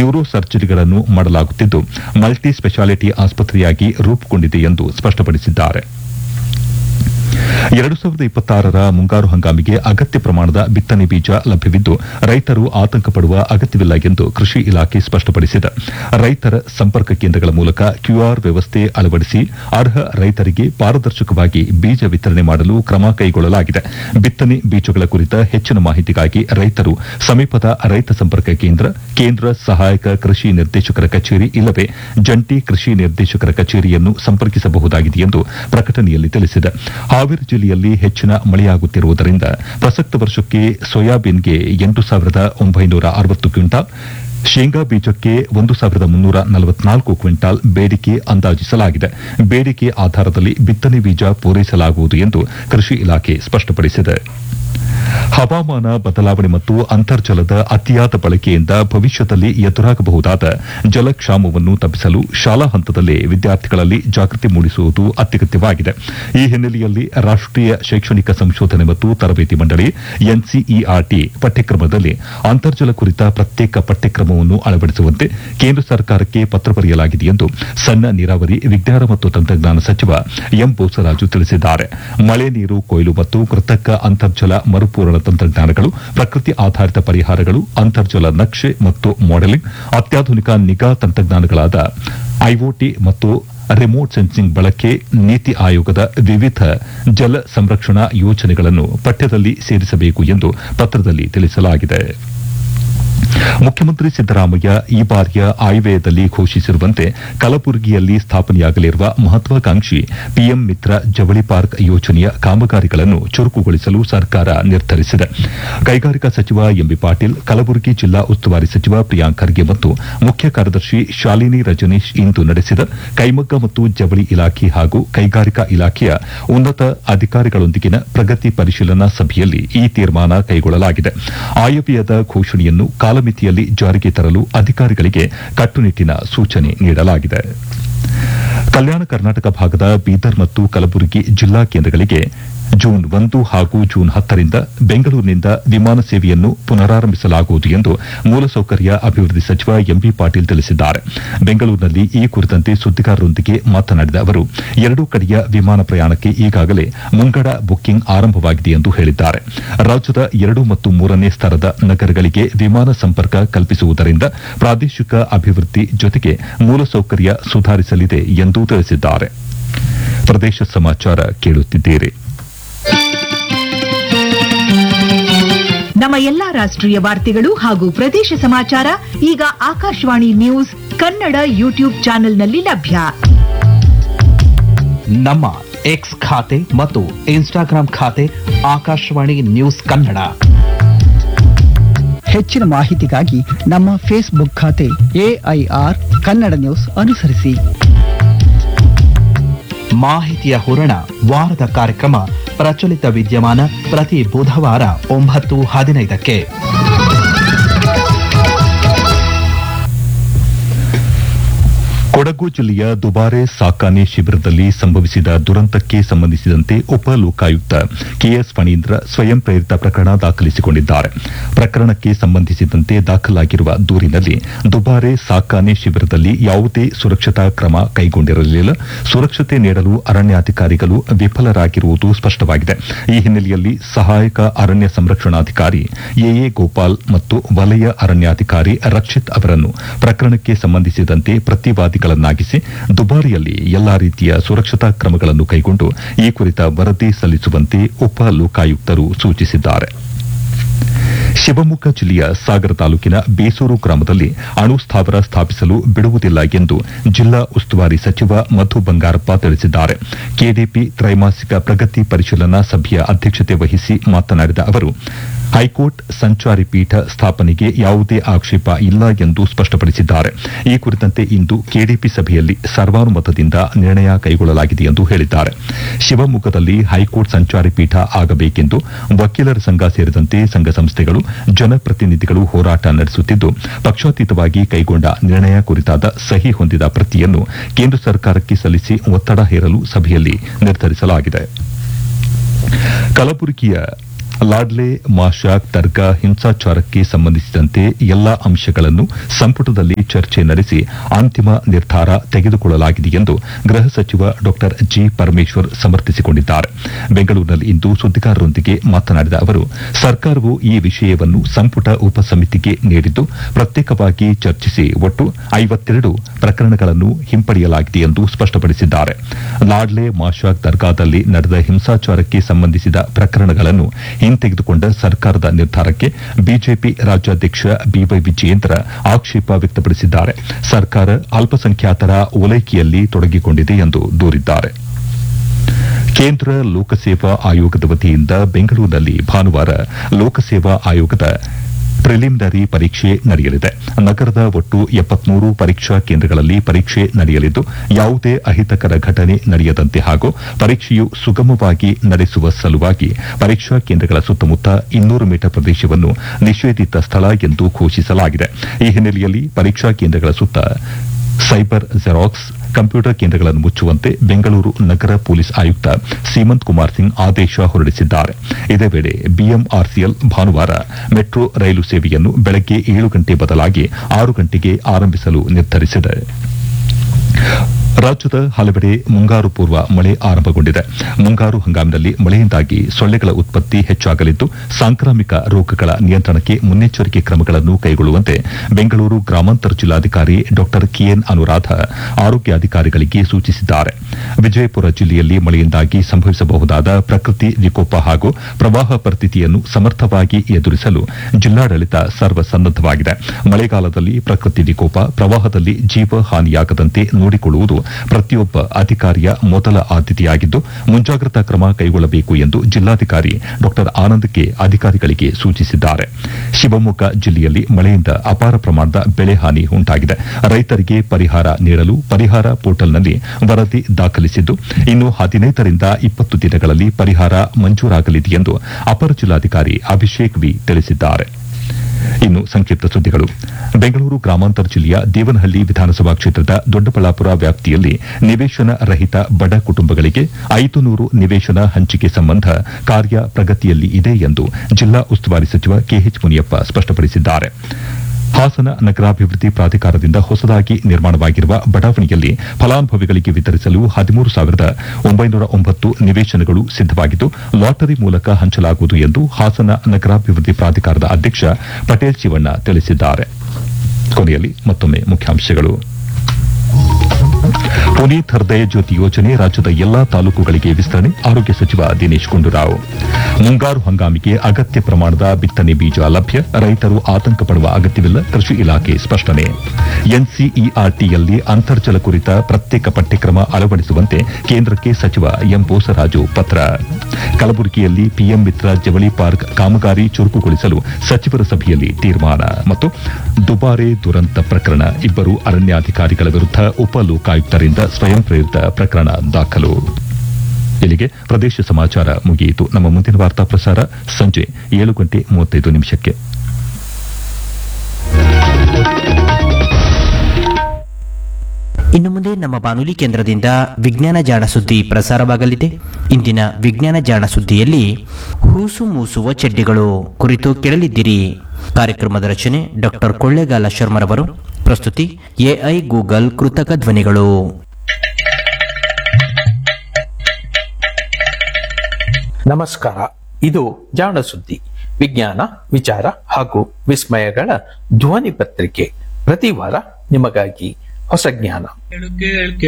Neuro ಸರ್ಜರಿಗಳನ್ನು ಮಾಡಲಾಗುತ್ತಿದ್ದು multi speciality ಆಸ್ಪತ್ರೆಯಾಗಿ ರೂಪುಗೊಂಡಿದೆ ಎಂದು ಸ್ಪಷ್ಟಪಡಿಸಿದ್ದಾರೆ. 2026ರ ಮುಂಗಾರು ಹಂಗಾಮಿಗೆ ಅಗತ್ಯ ಪ್ರಮಾಣದ ಬಿತ್ತನೆ ಬೀಜ ಲಭ್ಯವಿದ್ದು ರೈತರು ಆತಂಕ ಪಡುವ ಅಗತ್ಯವಿಲ್ಲ ಎಂದು ಕೃಷಿ ಇಲಾಖೆ ಸ್ಪಷ್ಟಪಡಿಸಿದೆ. ರೈತರ ಸಂಪರ್ಕ ಕೇಂದ್ರಗಳ ಮೂಲಕ ಕ್ಯೂಆರ್ ವ್ಯವಸ್ಥೆ ಅಳವಡಿಸಿ ಅರ್ಹ ರೈತರಿಗೆ ಪಾರದರ್ಶಕವಾಗಿ ಬೀಜ ವಿತರಣೆ ಮಾಡಲು ಕ್ರಮ ಕೈಗೊಳ್ಳಲಾಗಿದೆ. ಬಿತ್ತನೆ ಬೀಜಗಳ ಕುರಿತ ಹೆಚ್ಚಿನ ಮಾಹಿತಿಗಾಗಿ ರೈತರು ಸಮೀಪದ ರೈತ ಸಂಪರ್ಕ ಕೇಂದ್ರ ಸಹಾಯಕ ಕೃಷಿ ನಿರ್ದೇಶಕರ ಕಚೇರಿ ಇಲ್ಲವೇ ಜಂಟಿ ಕೃಷಿ ನಿರ್ದೇಶಕರ ಕಚೇರಿಯನ್ನು ಸಂಪರ್ಕಿಸಬಹುದಾಗಿದೆ ಎಂದು ಪ್ರಕಟಣೆಯಲ್ಲಿ ತಿಳಿಸಿದೆ. ಹಾವೇರಿ ಜಿಲ್ಲೆಯಲ್ಲಿ ಹೆಚ್ಚಿನ ಮಳೆಯಾಗುತ್ತಿರುವುದರಿಂದ ಪ್ರಸಕ್ತ ವರ್ಷಕ್ಕೆ ಸೋಯಾಬೀನ್ಗೆ 8,960 ಕ್ವಿಂಟಾಲ್, ಶೇಂಗಾ ಬೀಜಕ್ಕೆ 1,344 ಕ್ವಿಂಟಾಲ್ ಬೇಡಿಕೆ ಅಂದಾಜಿಸಲಾಗಿದೆ. ಬೇಡಿಕೆ ಆಧಾರದಲ್ಲಿ ಬಿತ್ತನೆ ಬೀಜ ಪೂರೈಸಲಾಗುವುದು ಎಂದು ಕೃಷಿ ಇಲಾಖೆ ಸ್ಪಷ್ಟಪಡಿಸಿದೆ. ಹವಾಮಾನ ಬದಲಾವಣೆ ಮತ್ತು ಅಂತರ್ಜಲದ ಅತಿಯಾದ ಬಳಕೆಯಿಂದ ಭವಿಷ್ಯದಲ್ಲಿ ಎದುರಾಗಬಹುದಾದ ಜಲಕ್ಷಾಮವನ್ನು ತಪ್ಪಿಸಲು ಶಾಲಾ ಹಂತದಲ್ಲೇ ವಿದ್ಯಾರ್ಥಿಗಳಲ್ಲಿ ಜಾಗೃತಿ ಮೂಡಿಸುವುದು ಅತ್ಯಗತ್ಯವಾಗಿದೆ. ಈ ಹಿನ್ನೆಲೆಯಲ್ಲಿ ರಾಷ್ಟೀಯ ಶೈಕ್ಷಣಿಕ ಸಂಶೋಧನೆ ಮತ್ತು ತರಬೇತಿ ಮಂಡಳಿ ಎನ್ಸಿಇಆರ್ಟಿ ಪಠ್ಯಕ್ರಮದಲ್ಲಿ ಅಂತರ್ಜಲ ಕುರಿತ ಪ್ರತ್ಯೇಕ ಪಠ್ಯಕ್ರಮವನ್ನು ಅಳವಡಿಸುವಂತೆ ಕೇಂದ್ರ ಸರ್ಕಾರಕ್ಕೆ ಪತ್ರ ಬರೆಯಲಾಗಿದೆ ಎಂದು ಸಣ್ಣ ನೀರಾವರಿ ವಿಜ್ಞಾನ ಮತ್ತು ತಂತ್ರಜ್ಞಾನ ಸಚಿವ ಎಂ ಬೋಸರಾಜು ತಿಳಿಸಿದ್ದಾರೆ. ಮಳೆ ನೀರು ಕೊಯ್ಲು ಮತ್ತು ಕೃತಕ ಅಂತರ್ಜಲ ಮರುಪೂರಣ ತಂತ್ರಜ್ಞಾನಗಳು, ಪ್ರಕೃತಿ ಆಧಾರಿತ ಪರಿಹಾರಗಳು, ಅಂತರ್ಜಲ ನಕ್ಷೆ ಮತ್ತು ಮಾಡೆಲಿಂಗ್, ಅತ್ಯಾಧುನಿಕ ನಿಗಾ ತಂತ್ರಜ್ಞಾನಗಳಾದ ಐಒಟಿ ಮತ್ತು ರಿಮೋಟ್ ಸೆನ್ಸಿಂಗ್ ಬಳಕೆ, ನೀತಿ ಆಯೋಗದ ವಿವಿಧ ಜಲ ಸಂರಕ್ಷಣಾ ಯೋಜನೆಗಳನ್ನು ಪಠ್ಯದಲ್ಲಿ ಸೇರಿಸಬೇಕು ಎಂದು ಪತ್ರದಲ್ಲಿ ತಿಳಿಸಲಾಗಿದೆ. ಮುಖ್ಯಮಂತ್ರಿ ಸಿದ್ದರಾಮಯ್ಯ ಈ ಬಾರಿಯ ಆಯವ್ಯಯದಲ್ಲಿ ಘೋಷಿಸಿರುವಂತೆ ಕಲಬುರಗಿಯಲ್ಲಿ ಸ್ಥಾಪನೆಯಾಗಲಿರುವ ಮಹತ್ವಾಕಾಂಕ್ಷಿ ಪಿಎಂ ಮಿತ್ರ ಜವಳಿ ಪಾರ್ಕ್ ಯೋಜನೆಯ ಕಾಮಗಾರಿಗಳನ್ನು ಚುರುಕುಗೊಳಿಸಲು ಸರ್ಕಾರ ನಿರ್ಧರಿಸಿದೆ. ಕೈಗಾರಿಕಾ ಸಚಿವ ಎಂಬಿ ಪಾಟೀಲ್, ಕಲಬುರಗಿ ಜಿಲ್ಲಾ ಉಸ್ತುವಾರಿ ಸಚಿವ ಪ್ರಿಯಾಂಕ್ ಖರ್ಗೆ ಮತ್ತು ಮುಖ್ಯ ಕಾರ್ಯದರ್ಶಿ ಶಾಲಿನಿ ರಜನೀಶ್ ಇಂದು ನಡೆಸಿದ ಕೈಮಗ್ಗ ಮತ್ತು ಜವಳಿ ಇಲಾಖೆ ಹಾಗೂ ಕೈಗಾರಿಕಾ ಇಲಾಖೆಯ ಉನ್ನತ ಅಧಿಕಾರಿಗಳೊಂದಿಗಿನ ಪ್ರಗತಿ ಪರಿಶೀಲನಾ ಸಭೆಯಲ್ಲಿ ಈ ತೀರ್ಮಾನ ಕೈಗೊಳ್ಳಲಾಗಿದೆ. ಆಯವ್ಯಯದ ಘೋಷಣೆಯನ್ನು ಕಾಲಮಿತಿಯಲ್ಲಿ ಜಾರಿಗೆ ತರಲು ಅಧಿಕಾರಿಗಳಿಗೆ ಕಟ್ಟುನಿಟ್ಟಿನ ಸೂಚನೆ ನೀಡಲಾಗಿದೆ. ಕಲ್ಯಾಣ ಕರ್ನಾಟಕ ಭಾಗದ ಬೀದರ್ ಮತ್ತು ಕಲಬುರಗಿ ಜಿಲ್ಲಾ ಕೇಂದ್ರಗಳಿಗೆ ಜೂನ್ 1 ಹಾಗೂ ಜೂನ್ 10ರಿಂದ ಬೆಂಗಳೂರಿನಿಂದ ವಿಮಾನ ಸೇವೆಯನ್ನು ಪುನರಾರಂಭಿಸಲಾಗುವುದು ಎಂದು ಮೂಲಸೌಕರ್ಯ ಅಭಿವೃದ್ಧಿ ಸಚಿವ ಎಂಬಿ ಪಾಟೀಲ್ ತಿಳಿಸಿದ್ದಾರೆ. ಬೆಂಗಳೂರಿನಲ್ಲಿ ಈ ಕುರಿತಂತೆ ಸುದ್ದಿಗಾರರೊಂದಿಗೆ ಮಾತನಾಡಿದ ಅವರು, ಎರಡೂ ಕಡೆಯ ವಿಮಾನ ಪ್ರಯಾಣಕ್ಕೆ ಈಗಾಗಲೇ ಮುಂಗಡ ಬುಕ್ಕಿಂಗ್ ಆರಂಭವಾಗಿದೆ ಎಂದು ಹೇಳಿದ್ದಾರೆ. ರಾಜ್ಯದ 2 ಮತ್ತು 3ನೇ ಸ್ತರದ ನಗರಗಳಿಗೆ ವಿಮಾನ ಸಂಪರ್ಕ ಕಲ್ಪಿಸುವುದರಿಂದ ಪ್ರಾದೇಶಿಕ ಅಭಿವೃದ್ಧಿ ಜೊತೆಗೆ ಮೂಲಸೌಕರ್ಯ ಸುಧಾರಿಸಲಿದೆ ಎಂದು ತಿಳಿಸಿದ್ದಾರೆ. ಪ್ರದೇಶ ಸಮಾಚಾರ ಕೇಳುತ್ತಿದ್ದೀರಿ. ನಮ್ಮ ಎಲ್ಲಾ ರಾಷ್ಟ್ರೀಯ ವಾರ್ತೆಗಳು ಹಾಗೂ ಪ್ರದೇಶ ಸಮಾಚಾರ ಈಗ ಆಕಾಶವಾಣಿ ನ್ಯೂಸ್ ಕನ್ನಡ ಯೂಟ್ಯೂಬ್ ಚಾನೆಲ್ನಲ್ಲಿ ಲಭ್ಯ. ನಮ್ಮ ಎಕ್ಸ್ ಖಾತೆ ಮತ್ತು ಇನ್ಸ್ಟಾಗ್ರಾಂ ಖಾತೆ ಆಕಾಶವಾಣಿ ನ್ಯೂಸ್ ಕನ್ನಡ. ಹೆಚ್ಚಿನ ಮಾಹಿತಿಗಾಗಿ ನಮ್ಮ ಫೇಸ್ಬುಕ್ ಖಾತೆ ಎಐಆರ್ ಕನ್ನಡ ನ್ಯೂಸ್ ಅನುಸರಿಸಿ. ಮಾಹಿತಿಯ ಹೂರಣ ವಾರದ ಕಾರ್ಯಕ್ರಮ ಪ್ರಚಲಿತ ವಿದ್ಯಮಾನ ಪ್ರತಿ ಬುಧವಾರ 9:15ಕ್ಕೆ. ಕೊಡಗು ಜಿಲ್ಲೆಯ ದುಬಾರೆ ಸಾಕಾಣೆ ಶಿಬಿರದಲ್ಲಿ ಸಂಭವಿಸಿದ ದುರಂತಕ್ಕೆ ಸಂಬಂಧಿಸಿದಂತೆ ಉಪ ಲೋಕಾಯುಕ್ತ ಕೆಎಸ್ ಫಣೀಂದ್ರ ಸ್ವಯಂ ಪ್ರೇರಿತ ಪ್ರಕರಣ ದಾಖಲಿಸಿಕೊಂಡಿದ್ದಾರೆ. ಪ್ರಕರಣಕ್ಕೆ ಸಂಬಂಧಿಸಿದಂತೆ ದಾಖಲಾಗಿರುವ ದೂರಿನಲ್ಲಿ ದುಬಾರೆ ಸಾಕಾಣೆ ಶಿಬಿರದಲ್ಲಿ ಯಾವುದೇ ಸುರಕ್ಷತಾ ಕ್ರಮ ಕೈಗೊಂಡಿರಲಿಲ್ಲ, ಸುರಕ್ಷತೆ ನೀಡಲು ಅರಣ್ಯಾಧಿಕಾರಿಗಳು ವಿಫಲರಾಗಿರುವುದು ಸ್ಪಷ್ಟವಾಗಿದೆ. ಈ ಹಿನ್ನೆಲೆಯಲ್ಲಿ ಸಹಾಯಕ ಅರಣ್ಯ ಸಂರಕ್ಷಣಾಧಿಕಾರಿ ಎಎ ಗೋಪಾಲ್ ಮತ್ತು ವಲಯ ಅರಣ್ಯಾಧಿಕಾರಿ ರಕ್ಷಿತ್ ಅವರನ್ನು ಪ್ರಕರಣಕ್ಕೆ ಸಂಬಂಧಿಸಿದಂತೆ ಪ್ರತಿವಾದಿಗಳನ್ನಾಗಿಸಿ ದುಬಾರಿಯಲ್ಲಿ ಎಲ್ಲಾ ರೀತಿಯ ಸುರಕ್ಷತಾ ಕ್ರಮಗಳನ್ನು ಕೈಗೊಂಡು ಈ ಕುರಿತ ವರದಿ ಸಲ್ಲಿಸುವಂತೆ ಉಪ ಲೋಕಾಯುಕ್ತರು ಸೂಚಿಸಿದ್ದಾರೆ. ಶಿವಮೊಗ್ಗ ಜಿಲ್ಲೆಯ ಸಾಗರ ತಾಲೂಕಿನ ಬೇಸೂರು ಗ್ರಾಮದಲ್ಲಿ ಅಣು ಸ್ಥಾವರ ಸ್ಥಾಪಿಸಲು ಬಿಡುವುದಿಲ್ಲ ಎಂದು ಜಿಲ್ಲಾ ಉಸ್ತುವಾರಿ ಸಚಿವ ಮಧು ಬಂಗಾರಪ್ಪ ತಿಳಿಸಿದ್ದಾರೆ. ಕೆಡಿಪಿ ತ್ರೈಮಾಸಿಕ ಪ್ರಗತಿ ಪರಿಶೀಲನಾ ಸಭೆಯ ಅಧ್ಯಕ್ಷತೆ ವಹಿಸಿ ಮಾತನಾಡಿದ ಅವರು, ಹೈಕೋರ್ಟ್ ಸಂಚಾರಿ ಪೀಠ ಸ್ಥಾಪನೆಗೆ ಯಾವುದೇ ಆಕ್ಷೇಪ ಇಲ್ಲ ಎಂದು ಸ್ಪಷ್ಟಪಡಿಸಿದ್ದಾರೆ. ಈ ಕುರಿತಂತೆ ಇಂದು ಕೆಡಿಪಿ ಸಭೆಯಲ್ಲಿ ಸರ್ವಾನುಮತದಿಂದ ನಿರ್ಣಯ ಕೈಗೊಳ್ಳಲಾಗಿದೆ ಎಂದು ಹೇಳಿದ್ದಾರೆ. ಶಿವಮೊಗ್ಗದಲ್ಲಿ ಹೈಕೋರ್ಟ್ ಸಂಚಾರಿ ಪೀಠ ಆಗಬೇಕೆಂದು ವಕೀಲರ ಸಂಘ ಸೇರಿದಂತೆ ಸಂಘ ಸಂಸ್ಥೆಗಳು, ಜನಪ್ರತಿನಿಧಿಗಳು ಹೋರಾಟ ನಡೆಸುತ್ತಿದ್ದು, ಪಕ್ಷಾತೀತವಾಗಿ ಕೈಗೊಂಡ ನಿರ್ಣಯ ಕುರಿತಾದ ಸಹಿ ಹೊಂದಿದ ಪ್ರತಿಯನ್ನು ಕೇಂದ್ರ ಸರ್ಕಾರಕ್ಕೆ ಸಲ್ಲಿಸಿ ಒತ್ತಡ ಹೇರಲು ಸಭೆಯಲ್ಲಿ ನಿರ್ಧರಿಸಲಾಗಿದೆ. ಕಲಬುರಗಿಯ ಲಾಡ್ಲೆ ಮಾಶಾಕ್ ದರ್ಗಾ ಹಿಂಸಾಚಾರಕ್ಕೆ ಸಂಬಂಧಿಸಿದಂತೆ ಎಲ್ಲಾ ಅಂಶಗಳನ್ನು ಸಂಪುಟದಲ್ಲಿ ಚರ್ಚೆ ನಡೆಸಿ ಅಂತಿಮ ನಿರ್ಧಾರ ತೆಗೆದುಕೊಳ್ಳಲಾಗಿದೆ ಎಂದು ಗೃಹ ಸಚಿವ ಡಾ ಜಿ ಪರಮೇಶ್ವರ್ ಸಮರ್ಥಿಸಿಕೊಂಡಿದ್ದಾರೆ. ಬೆಂಗಳೂರಿನಲ್ಲಿಂದು ಸುದ್ದಿಗಾರರೊಂದಿಗೆ ಮಾತನಾಡಿದ ಅವರು, ಸರ್ಕಾರವು ಈ ವಿಷಯವನ್ನು ಸಂಪುಟ ಉಪಸಮಿತಿಗೆ ನೀಡಿದ್ದು ಪ್ರತ್ಯೇಕವಾಗಿ ಚರ್ಚಿಸಿ ಒಟ್ಟು 52 ಪ್ರಕರಣಗಳನ್ನು ಹಿಂಪಡೆಯಲಾಗಿದೆ ಎಂದು ಸ್ಪಷ್ಟಪಡಿಸಿದ್ದಾರೆ. ಲಾಡ್ಲೆ ಮಾಶಾಕ್ ದರ್ಗಾದಲ್ಲಿ ನಡೆದ ಹಿಂಸಾಚಾರಕ್ಕೆ ಸಂಬಂಧಿಸಿದ ಪ್ರಕರಣಗಳನ್ನು ಹಿಂತೆಗೆದುಕೊಂಡ ಸರ್ಕಾರದ ನಿರ್ಧಾರಕ್ಕೆ ಬಿಜೆಪಿ ರಾಜ್ಯಾಧ್ಯಕ್ಷ ಬಿವೈ ವಿಜಯೇಂದ್ರ ಆಕ್ಷೇಪ ವ್ಯಕ್ತಪಡಿಸಿದ್ದಾರೆ. ಸರ್ಕಾರ ಅಲ್ಪಸಂಖ್ಯಾತರ ಓಲೈಕೆಯಲ್ಲಿ ತೊಡಗಿಕೊಂಡಿದೆ ಎಂದು ದೂರಿದ್ದಾರೆ. ಕೇಂದ್ರ ಲೋಕಸೇವಾ ಆಯೋಗದ ವತಿಯಿಂದ ಬೆಂಗಳೂರಿನಲ್ಲಿ ಭಾನುವಾರ ಲೋಕಸೇವಾ ಆಯೋಗದ ಪ್ರಿಲಿಮಿನರಿ ಪರೀಕ್ಷೆ ನಡೆಯಲಿದೆ. ನಗರದ ಒಟ್ಟು 73 ಪರೀಕ್ಷಾ ಕೇಂದ್ರಗಳಲ್ಲಿ ಪರೀಕ್ಷೆ ನಡೆಯಲಿದ್ದು, ಯಾವುದೇ ಅಹಿತಕರ ಘಟನೆ ನಡೆಯದಂತೆ ಹಾಗೂ ಪರೀಕ್ಷೆಯು ಸುಗಮವಾಗಿ ನಡೆಸುವ ಸಲುವಾಗಿ ಪರೀಕ್ಷಾ ಕೇಂದ್ರಗಳ ಸುತ್ತಮುತ್ತ 200 ಮೀಟರ್ ಪ್ರದೇಶವನ್ನು ನಿಷೇಧಿತ ಸ್ಥಳ ಎಂದು ಘೋಷಿಸಲಾಗಿದೆ. ಈ ಹಿನ್ನೆಲೆಯಲ್ಲಿ ಪರೀಕ್ಷಾ ಕೇಂದ್ರಗಳ ಸುತ್ತ ಸೈಬರ್ ಜೆರಾಕ್ಸ್ ಕಂಪ್ಯೂಟರ್ ಕೇಂದ್ರಗಳನ್ನು ಮುಚ್ಚುವಂತೆ ಬೆಂಗಳೂರು ನಗರ ಪೊಲೀಸ್ ಆಯುಕ್ತ ಸೀಮಂತ್ ಕುಮಾರ್ ಸಿಂಗ್ ಆದೇಶ ಹೊರಡಿಸಿದ್ದಾರೆ. ಇದೇ ವೇಳೆ ಬಿಎಂಆರ್ಸಿಎಲ್ ಭಾನುವಾರ ಮೆಟ್ರೋ ರೈಲು ಸೇವೆಯನ್ನು ಬೆಳಗ್ಗೆ 7 ಗಂಟೆ ಬದಲಾಗಿ 6 ಗಂಟೆಗೆ ಆರಂಭಿಸಲು ನಿರ್ಧರಿಸಿದೆ. ರಾಜ್ಯದ ಹಲವೆಡೆ ಮುಂಗಾರು ಪೂರ್ವ ಮಳೆ ಆರಂಭಗೊಂಡಿದೆ. ಮುಂಗಾರು ಹಂಗಾಮಿನಲ್ಲಿ ಮಳೆಯಿಂದಾಗಿ ಸೊಳ್ಳೆಗಳ ಉತ್ಪತ್ತಿ ಹೆಚ್ಚಾಗಲಿದ್ದು, ಸಾಂಕ್ರಾಮಿಕ ರೋಗಗಳ ನಿಯಂತ್ರಣಕ್ಕೆ ಮುನ್ನೆಚ್ಚರಿಕೆ ಕ್ರಮಗಳನ್ನು ಕೈಗೊಳ್ಳುವಂತೆ ಬೆಂಗಳೂರು ಗ್ರಾಮಾಂತರ ಜಿಲ್ಲಾಧಿಕಾರಿ ಡಾ ಕೆಎನ್ ಅನುರಾಧ ಆರೋಗ್ಯಾಧಿಕಾರಿಗಳಿಗೆ ಸೂಚಿಸಿದ್ದಾರೆ. ವಿಜಯಪುರ ಜಿಲ್ಲೆಯಲ್ಲಿ ಮಳೆಯಿಂದಾಗಿ ಸಂಭವಿಸಬಹುದಾದ ಪ್ರಕೃತಿ ವಿಕೋಪ ಹಾಗೂ ಪ್ರವಾಹ ಪರಿಸ್ಥಿತಿಯನ್ನು ಸಮರ್ಥವಾಗಿ ಎದುರಿಸಲು ಜಿಲ್ಲಾಡಳಿತ ಸರ್ವಸನ್ನದ್ದವಾಗಿದೆ. ಮಳೆಗಾಲದಲ್ಲಿ ಪ್ರಕೃತಿ ವಿಕೋಪ, ಪ್ರವಾಹದಲ್ಲಿ ಜೀವ ಹಾನಿಯಾಗದಂತೆ ನೋಡಿಕೊಳ್ಳುವುದು ಪ್ರತಿಯೊಬ್ಬ ಅಧಿಕಾರಿಯ ಮೊದಲ ಆದ್ಯತೆಯಾಗಿದ್ದು, ಮುಂಜಾಗ್ರತಾ ಕ್ರಮ ಕೈಗೊಳ್ಳಬೇಕು ಎಂದು ಜಿಲ್ಲಾಧಿಕಾರಿ ಡಾ ಆನಂದ್ ಕೆ ಅಧಿಕಾರಿಗಳಿಗೆ ಸೂಚಿಸಿದ್ದಾರೆ. ಶಿವಮೊಗ್ಗ ಜಿಲ್ಲೆಯಲ್ಲಿ ಮಳೆಯಿಂದ ಅಪಾರ ಪ್ರಮಾಣದ ಬೆಳೆ ಹಾನಿ ಉಂಟಾಗಿದೆ. ರೈತರಿಗೆ ಪರಿಹಾರ ನೀಡಲು ಪರಿಹಾರ ಪೋರ್ಟಲ್ನಲ್ಲಿ ವರದಿ ದಾಖಲಿಸಿದ್ದು, ಇನ್ನು 15ರಿಂದ 20 ದಿನಗಳಲ್ಲಿ ಪರಿಹಾರ ಮಂಜೂರಾಗಲಿದೆ ಎಂದು ಅಪರ ಜಿಲ್ಲಾಧಿಕಾರಿ ಅಭಿಷೇಕ್ ವಿ ತಿಳಿಸಿದ್ದಾರೆ. ಇನ್ನು ಸಂಕ್ಷಿಪ್ತ ಸುದ್ದಿಗಳು. ಬೆಂಗಳೂರು ಗ್ರಾಮಾಂತರ ಜಿಲ್ಲೆಯ ದೇವನಹಳ್ಳಿ ವಿಧಾನಸಭಾ ಕ್ಷೇತ್ರದ ದೊಡ್ಡಬಳ್ಳಾಪುರ ವ್ಯಾಪ್ತಿಯಲ್ಲಿ ನಿವೇಶನ ರಹಿತ ಬಡ ಕುಟುಂಬಗಳಿಗೆ 500 ನಿವೇಶನ ಹಂಚಿಕೆ ಸಂಬಂಧ ಕಾರ್ಯ ಪ್ರಗತಿಯಲ್ಲಿ ಇದೆ ಎಂದು ಜಿಲ್ಲಾ ಉಸ್ತುವಾರಿ ಸಚಿವ ಕೆಎಚ್ ಮುನಿಯಪ್ಪ ಸ್ಪಷ್ಟಪಡಿಸಿದ್ದಾರೆ. ಹಾಸನ ನಗರಾಭಿವೃದ್ಧಿ ಪ್ರಾಧಿಕಾರದಿಂದ ಹೊಸದಾಗಿ ನಿರ್ಮಾಣವಾಗಿರುವ ಬಡಾವಣೆಯಲ್ಲಿ ಫಲಾನುಭವಿಗಳಿಗೆ ವಿತರಿಸಲು 13,909 ನಿವೇಶನಗಳು ಸಿದ್ದವಾಗಿದ್ದು, ಲಾಟರಿ ಮೂಲಕ ಹಂಚಲಾಗುವುದು ಎಂದು ಹಾಸನ ನಗರಾಭಿವೃದ್ಧಿ ಪ್ರಾಧಿಕಾರದ ಅಧ್ಯಕ್ಷ ಪಟೇಲ್ ಶಿವಣ್ಣ ತಿಳಿಸಿದ್ದಾರೆ. ಕೊನೆಯಲ್ಲಿ ಮತ್ತೊಮ್ಮೆ ಮುಖ್ಯಾಂಶಗಳು. ಪುನೀತ್ ಹೃದಯ ಜ್ಯೋತಿ ಯೋಜನೆ ರಾಜ್ಯದ ಎಲ್ಲಾ ತಾಲೂಕುಗಳಿಗೆ ವಿಸ್ತರಣೆ, ಆರೋಗ್ಯ ಸಚಿವ ದಿನೇಶ್ ಗುಂಡೂರಾವ್. ಮುಂಗಾರು ಹಂಗಾಮಿಗೆ ಅಗತ್ಯ ಪ್ರಮಾಣದ ಬಿತ್ತನೆ ಬೀಜ ಲಭ್ಯ, ರೈತರು ಆತಂಕ ಪಡುವ ಅಗತ್ಯವಿಲ್ಲ, ಕೃಷಿ ಇಲಾಖೆ ಸ್ಪಷ್ಟನೆ. ಎನ್ಸಿಇಆರ್ಟಿಯಲ್ಲಿ ಅಂತರ್ಜಲ ಕುರಿತ ಪ್ರತ್ಯೇಕ ಪಠ್ಯಕ್ರಮ ಅಳವಡಿಸುವಂತೆ ಕೇಂದ್ರಕ್ಕೆ ಸಚಿವ ಎಂ ಬೋಸರಾಜು ಪತ್ರ. ಕಲಬುರಗಿಯಲ್ಲಿ ಪಿಎಂ ಮಿತ್ರ ಜವಳಿ ಪಾರ್ಕ್ ಕಾಮಗಾರಿ ಚುರುಕುಗೊಳಿಸಲು ಸಚಿವರ ಸಭೆಯಲ್ಲಿ ತೀರ್ಮಾನ. ಮತ್ತು ದುಬಾರೆ ದುರಂತ ಪ್ರಕರಣ, ಇಬ್ಬರು ಅರಣ್ಯಾಧಿಕಾರಿಗಳ ವಿರುದ್ಧ ಉಪಲೋಕಾಯುಕ್ತರಿಂದ ಸ್ವಯಂ ಪ್ರೇರಿತ ಪ್ರಕರಣ ದಾಖಲು. ಇಲ್ಲಿಗೆ ಪ್ರದೇಶ ಸಮಾಚಾರ ಮುಗಿಯಿತು. ನಮ್ಮ ಮುಂದಿನ ವಾರ್ತಾ ಪ್ರಸಾರ ಸಂಜೆ 7:35. ಇನ್ನು ಮುಂದೆ ನಮ್ಮ ಬಾನುಲಿ ಕೇಂದ್ರದಿಂದ ವಿಜ್ಞಾನ ಜಾಣ ಸುದ್ದಿ ಪ್ರಸಾರವಾಗಲಿದೆ. ಇಂದಿನ ವಿಜ್ಞಾನ ಜಾಣ ಸುದ್ದಿಯಲ್ಲಿ ಹೂಸು ಮೂಸುವ ಚಡ್ಡಿಗಳು ಕುರಿತು ಕೇಳಲಿದ್ದೀರಿ. ಕಾರ್ಯಕ್ರಮದ ರಚನೆ ಡಾಕ್ಟರ್ ಕೊಳ್ಳೇಗಾಲ ಶರ್ಮರವರು. ಪ್ರಸ್ತುತಿ ಎಐ ಗೂಗಲ್ ಕೃತಕ ಧ್ವನಿಗಳು. ನಮಸ್ಕಾರ. ಇದು ಜಾಣ ಸುದ್ದಿ, ವಿಜ್ಞಾನ, ವಿಚಾರ ಹಾಗೂ ವಿಸ್ಮಯಗಳ ಧ್ವನಿ ಪತ್ರಿಕೆ. ಪ್ರತಿ ವಾರ ನಿಮಗಾಗಿ ಹೊಸ ಜ್ಞಾನ.